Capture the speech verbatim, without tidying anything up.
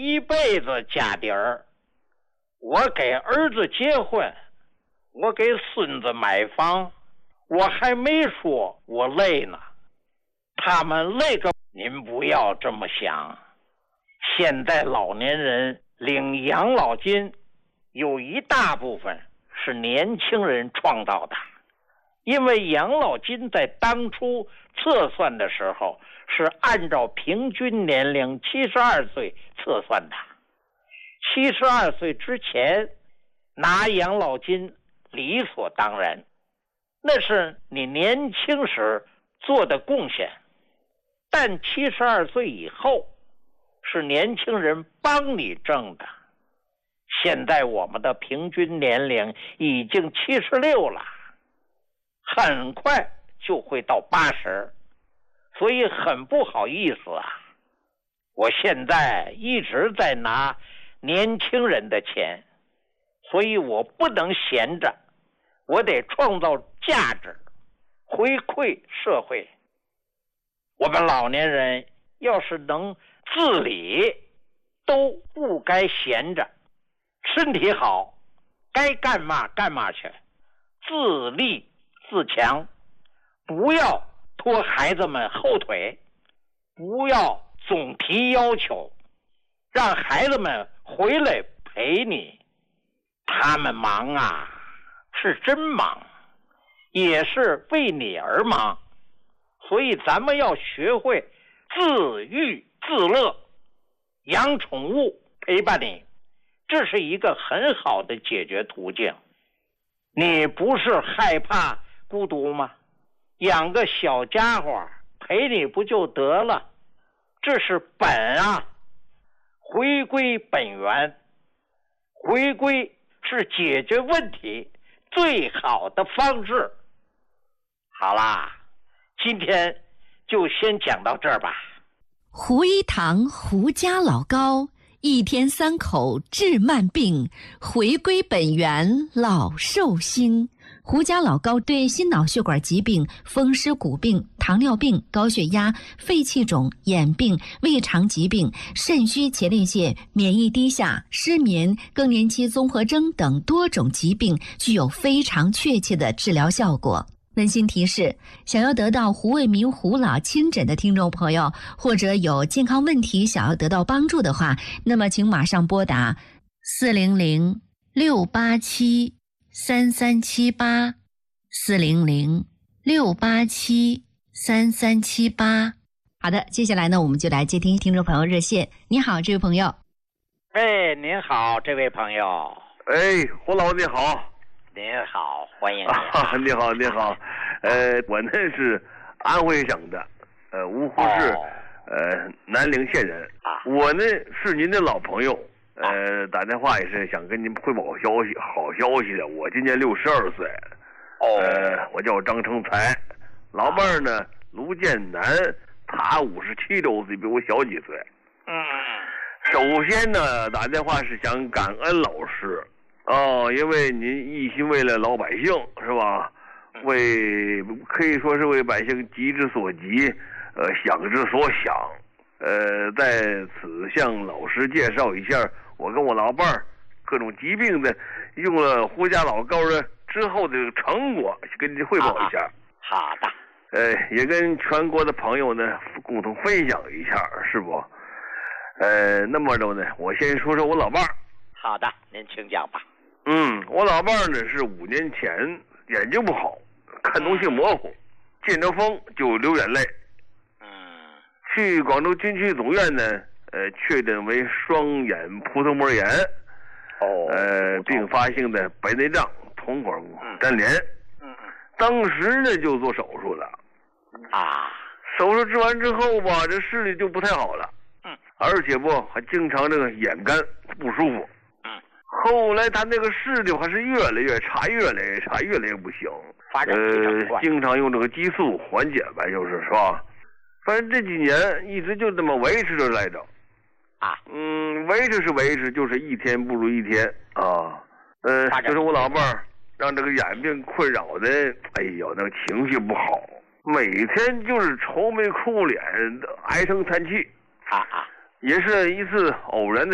一辈子家底儿，我给儿子结婚，我给孙子买房，我还没说我累呢。他们累个，您不要这么想。现在老年人领养老金，有一大部分是年轻人创造的，因为养老金在当初测算的时候是按照平均年龄七十二岁测算的。七十二岁之前拿养老金理所当然，那是你年轻时做的贡献。但七十二岁以后是年轻人帮你挣的。现在我们的平均年龄已经七十六了，很快就会到八十，所以很不好意思啊。我现在一直在拿年轻人的钱，所以我不能闲着，我得创造价值，回馈社会。我们老年人要是能自理，都不该闲着，身体好，该干嘛干嘛去，自立自强，不要拖孩子们后腿，不要总提要求，让孩子们回来陪你。他们忙啊，是真忙，也是为你而忙。所以咱们要学会自娱自乐，养宠物陪伴你，这是一个很好的解决途径。你不是害怕孤独吗？养个小家伙陪你不就得了？这是本啊，回归本源，回归是解决问题最好的方式。好啦，今天就先讲到这儿吧。 胡一堂胡家老高，一天三口治慢病，回归本源老寿星。胡家老高对心脑血管疾病、风湿骨病、糖尿病、高血压、肺气肿、眼病、胃肠疾病、肾虚前列腺、免疫低下、失眠、更年期综合征等多种疾病具有非常确切的治疗效果。温馨提示，想要得到胡卫民胡老亲诊的听众朋友，或者有健康问题想要得到帮助的话，那么请马上拨打四零零六八七三三七八，四零零六八七三三七八。好的，接下来呢，我们就来接听听众朋友热线。你好，这位朋友。 哎，您好，这位朋友。 哎，胡老你好。 您好，欢迎您、 啊。你好，你好。呃，我呢是安徽省的，呃，芜湖市、哦、呃南陵县人。啊、我呢是您的老朋友，呃，打电话也是想跟您汇报消息，好消息的。我今年六十二岁。哦。呃，我叫张成才，老伴儿呢卢建南，他五十七周岁，比我小几岁。嗯。首先呢，打电话是想感恩老师。哦，因为您一心为了老百姓，是吧？为可以说是为百姓急之所急，呃，想之所想。呃，在此向老师介绍一下我跟我老伴儿各种疾病的用了胡家老高的之后的成果，跟您汇报一下。 好, 好的。 呃，也跟全国的朋友呢共同分享一下，是不？呃，那么着呢，我先说说我老伴儿。 好的，您请讲吧。 嗯，我老伴儿呢是五年前眼睛不好，看东西模糊，见着风就流眼泪。嗯，去广州军区总院呢，呃，确诊为双眼葡萄膜炎。哦。呃，并发性的白内障、瞳孔粘连。嗯嗯。当时呢就做手术了。啊。手术治完之后吧，这视力就不太好了。嗯。而且不还经常这个眼干不舒服。后来他那个视力还是越来越差，越来越差，越来越不行。呃，经常用这个激素缓解呗，就是是吧？反正这几年一直就这么维持着来着。啊，嗯，维持是维持，就是一天不如一天啊。呃，就是我老伴儿让这个眼病困扰的，哎呦，那个情绪不好，每天就是愁眉苦脸，唉声叹气。啊啊，也是一次偶然的